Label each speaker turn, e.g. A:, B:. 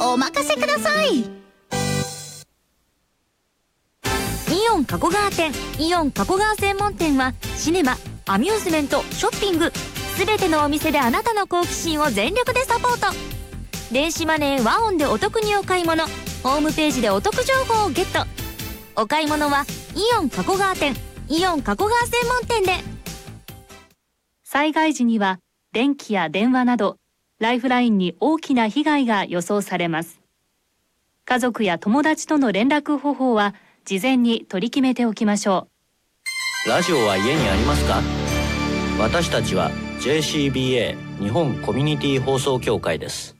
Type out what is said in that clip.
A: お任せください。イ
B: オン加古川店、イオン加古川専門店はシネマ、アミューズメント、ショッピング、すべてのお店であなたの好奇心を全力でサポート。電子マネーワオンでお得にお買い物、ホームページでお得情報をゲット。お買い物はイオン加古川店、イオン加古川専門店で。
C: 災害時には電気や電話などライフラインに大きな被害が予想されます。家族や友達との連絡方法は事前に取り決めておきましょ
D: う。ラジオは家にありますか？私たちは JCBA 日本コミュニティ放送協会です。